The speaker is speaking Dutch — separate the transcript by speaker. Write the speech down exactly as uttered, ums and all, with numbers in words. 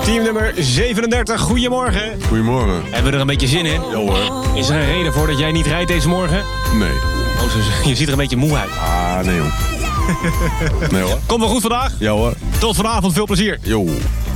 Speaker 1: Team nummer zevenendertig, goedemorgen.
Speaker 2: Goedemorgen.
Speaker 1: Hebben we er een beetje zin in?
Speaker 2: Ja hoor.
Speaker 1: Is er een reden voor dat jij niet rijdt deze morgen?
Speaker 2: Nee.
Speaker 1: Oh, zo- je ziet er een beetje moe uit.
Speaker 2: Ah, nee hoor. Nee hoor.
Speaker 1: Komt wel goed vandaag?
Speaker 2: Ja hoor.
Speaker 1: Tot vanavond, veel plezier.
Speaker 2: Jo.